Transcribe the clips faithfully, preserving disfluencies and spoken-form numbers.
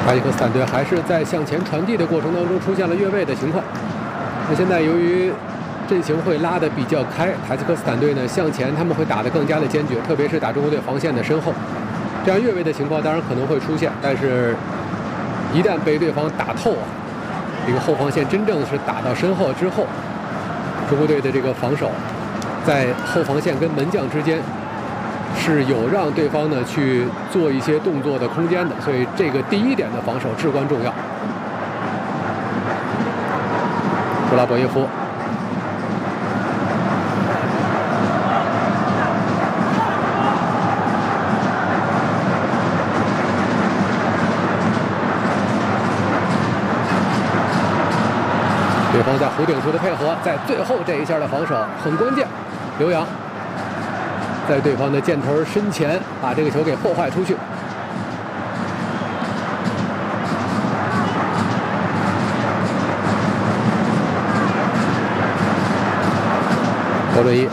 塔吉克斯坦队还是在向前传递的过程当中出现了越位的情况。那现在由于阵型会拉得比较开，塔吉克斯坦队呢向前他们会打得更加的坚决，特别是打中国队防线的身后，这样越位的情况当然可能会出现，但是一旦被对方打透啊，这个后防线真正是打到身后之后，中国队的这个防守在后防线跟门将之间是有让对方呢去做一些动作的空间的，所以这个第一点的防守至关重要。布拉博耶夫。对方在弧顶处的配合，在最后这一下的防守很关键。刘洋在对方的箭头身前把这个球给破坏出去。欧伦伊，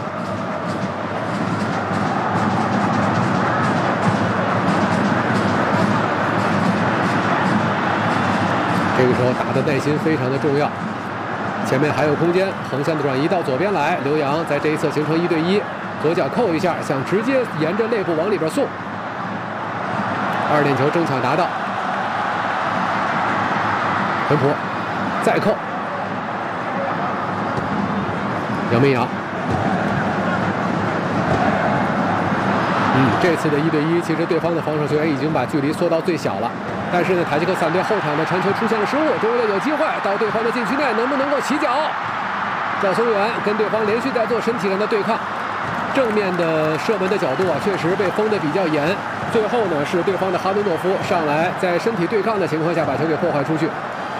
这个时候打的耐心非常的重要。前面还有空间，横向的转移到左边来，刘洋在这一侧形成一对一，左脚扣一下，想直接沿着肋部往里边送。二点球争抢达到，陈普再扣，杨明阳。嗯，这次的一对一，其实对方的防守球员已经把距离缩到最小了。但是呢，塔吉克斯坦队后场的传球出现了失误，中国队有机会到对方的禁区内，能不能够起脚？赵松元跟对方连续在做身体上的对抗，正面的射门的角度啊，确实被封得比较严。最后呢，是对方的哈伦诺夫上来，在身体对抗的情况下把球给破坏出去。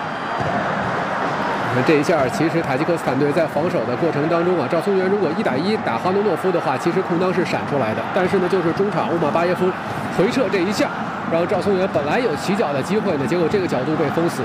那这一下，其实塔吉克斯坦队在防守的过程当中啊，赵松元如果一打一打哈伦诺夫的话，其实空当是闪出来的。但是呢，就是中场乌马巴耶夫回撤这一下，让赵松元本来有起脚的机会呢，结果这个角度被封死。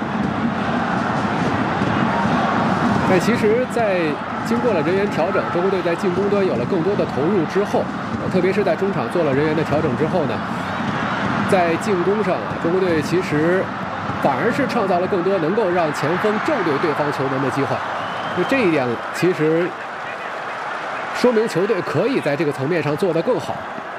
但其实，在经过了人员调整，中国队在进攻端有了更多的投入之后，特别是在中场做了人员的调整之后呢，在进攻上啊，中国队其实反而是创造了更多能够让前锋正对对方球门的机会。就这一点，其实说明球队可以在这个层面上做得更好。